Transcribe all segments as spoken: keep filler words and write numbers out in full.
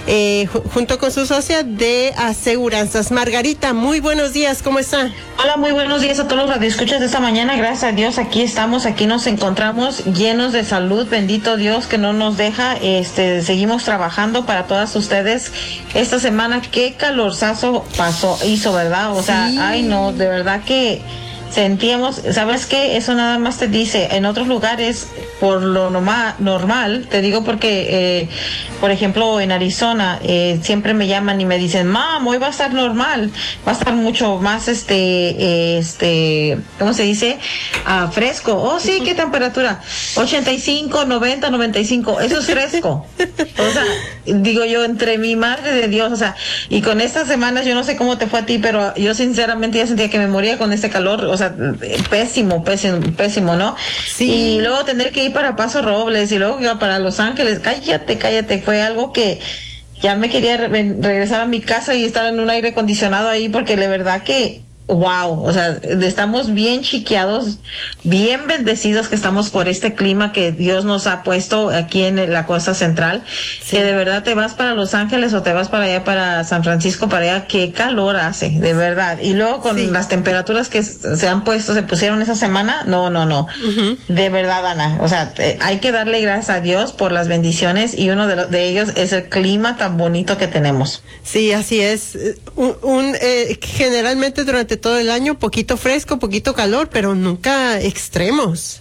eh, ju- junto con su socia de aseguranzas. Margarita, muy buenos días, ¿cómo está? Hola, muy buenos días a todos los radioescuchas de esta mañana. Gracias a Dios, aquí estamos, aquí nos encontramos llenos de salud. Bendito Dios que no nos deja. Este, seguimos trabajando para todas ustedes. Esta semana, qué calorzazo pasó, hizo, ¿verdad? O sea, Sí. ay no, de verdad que sentíamos, ¿sabes qué? Eso nada más te dice, en otros lugares, por lo normal, normal te digo porque, eh, por ejemplo, en Arizona, eh, siempre me llaman y me dicen, mam, hoy va a estar normal, va a estar mucho más, este, eh, este, ¿cómo se dice? Ah, fresco. Oh, sí, ¿qué temperatura? ochenta y cinco, noventa, noventa y cinco, eso es fresco. O sea, digo yo, entre mi madre de Dios, o sea, y con estas semanas, yo no sé cómo te fue a ti, pero yo sinceramente ya sentía que me moría con este calor, o sea, pésimo, pésimo, pésimo, ¿no? Sí. Y luego tener que ir para Paso Robles y luego iba para Los Ángeles, cállate, cállate, fue algo que ya me quería re- regresar a mi casa y estar en un aire acondicionado ahí porque de verdad que wow, o sea, estamos bien chiqueados, bien bendecidos que estamos por este clima que Dios nos ha puesto aquí en la costa central, Sí. que de verdad te vas para Los Ángeles o te vas para allá, para San Francisco, para allá, qué calor hace, de verdad. Y luego con Sí. las temperaturas que se han puesto, se pusieron esa semana, no, no, no, Ujú. de verdad, Ana, o sea, te- hay que darle gracias a Dios por las bendiciones y uno de, los, de ellos es el clima tan bonito que tenemos. Sí, así es. Eh, Un, un, eh, generalmente durante todo el año, poquito fresco, poquito calor, pero nunca extremos.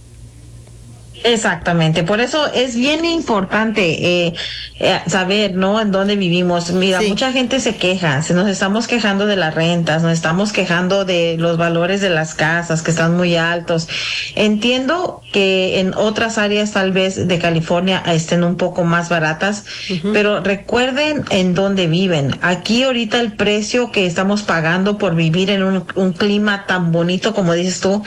Exactamente, por eso es bien importante eh, eh, saber, ¿no? En dónde vivimos. Mira, Sí. mucha gente se queja, se nos estamos quejando de las rentas, nos estamos quejando de los valores de las casas que están muy altos. Entiendo que en otras áreas tal vez de California estén un poco más baratas, Ujú. pero recuerden en dónde viven. Aquí ahorita el precio que estamos pagando por vivir en un, un clima tan bonito como dices tú,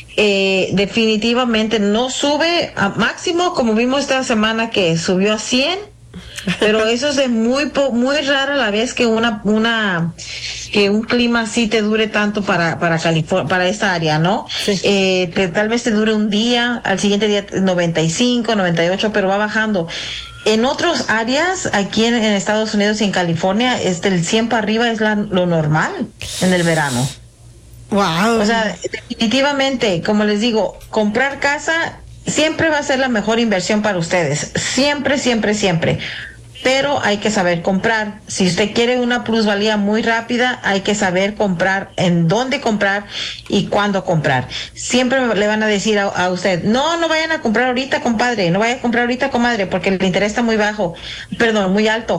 eh, definitivamente no sube a máximo, como vimos esta semana que subió a cien, pero eso es de muy po- muy rara la vez que una una que un clima así te dure tanto para para California, para esta área, ¿no? Sí. Eh, que tal vez te dure un día, al siguiente día noventa y cinco, noventa y ocho, pero va bajando. En otras áreas, aquí en, en Estados Unidos y en California, es del cien para arriba es la, lo normal en el verano. Wow. O sea, definitivamente, como les digo, comprar casa siempre va a ser la mejor inversión para ustedes. Siempre, siempre, siempre. Pero hay que saber comprar. Si usted quiere una plusvalía muy rápida, hay que saber comprar, en dónde comprar y cuándo comprar. Siempre le van a decir a, a usted, no, no vayan a comprar ahorita, compadre, no vayan a comprar ahorita, comadre, porque el interés está muy bajo, perdón, muy alto,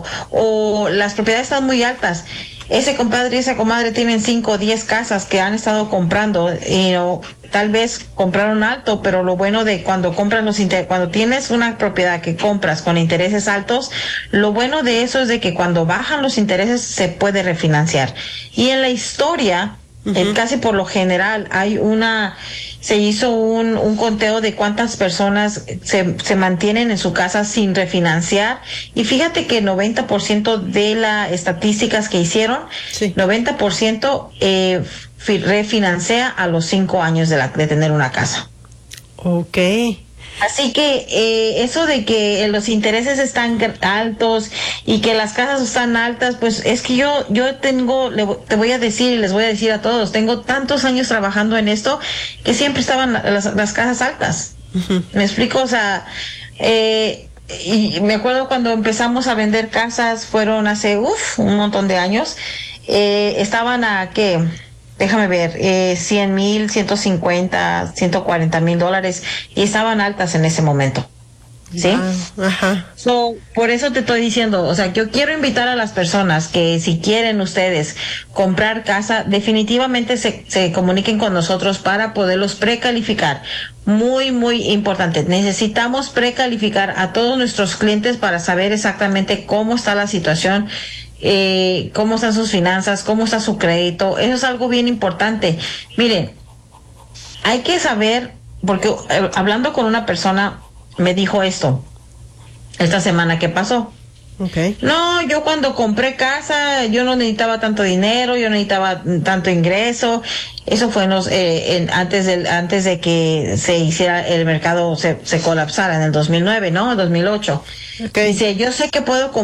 o las propiedades están muy altas. Ese compadre y esa comadre tienen cinco o diez casas que han estado comprando y no, tal vez compraron alto, pero lo bueno de cuando compras los inter- cuando tienes una propiedad que compras con intereses altos, lo bueno de eso es de que cuando bajan los intereses se puede refinanciar. Y en la historia, Ujú. eh, casi por lo general, hay una, se hizo un, un conteo de cuántas personas se, se mantienen en su casa sin refinanciar. Y fíjate que noventa por ciento de las estadísticas que hicieron, Sí. noventa por ciento eh, fi- refinancia a los cinco años de, la, de tener una casa. Ok. Así que eh, eso de que los intereses están gr- altos y que las casas están altas, pues es que yo yo tengo, le vo- te voy a decir y les voy a decir a todos, tengo tantos años trabajando en esto que siempre estaban la- las, las casas altas. Ujú. ¿Me explico? O sea, eh, y me acuerdo cuando empezamos a vender casas, fueron hace, uff, un montón de años, eh, estaban a, ¿qué? Déjame ver, eh, cien mil, ciento cincuenta, ciento cuarenta mil dólares y estaban altas en ese momento. ¿Sí? Wow. Ajá. So, por eso te estoy diciendo, o sea, yo quiero invitar a las personas que si quieren ustedes comprar casa, definitivamente se, se comuniquen con nosotros para poderlos precalificar. Muy, muy importante. Necesitamos precalificar a todos nuestros clientes para saber exactamente cómo está la situación, eh, cómo están sus finanzas, cómo está su crédito. Eso es algo bien importante. Miren, hay que saber, porque eh, hablando con una persona me dijo esto esta semana que pasó. Okay. No, yo cuando compré casa, yo no necesitaba tanto dinero, yo no necesitaba tanto ingreso. Eso fue en los, eh, en, antes del, antes de que se hiciera el mercado, se, se colapsara en el dos mil nueve, ¿no? dos mil ocho. Okay. Dice, yo sé que puedo comprar